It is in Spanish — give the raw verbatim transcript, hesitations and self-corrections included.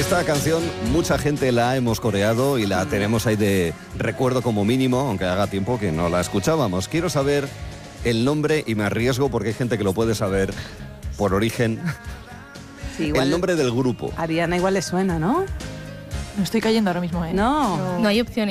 Esta canción mucha gente la hemos coreado y la tenemos ahí de recuerdo como mínimo, aunque haga tiempo que no la escuchábamos. Quiero saber el nombre y me arriesgo porque hay gente que lo puede saber por origen. Sí, igual el nombre del grupo. Ariana igual le suena, ¿no? No estoy cayendo ahora mismo, ¿eh? No. No hay opciones.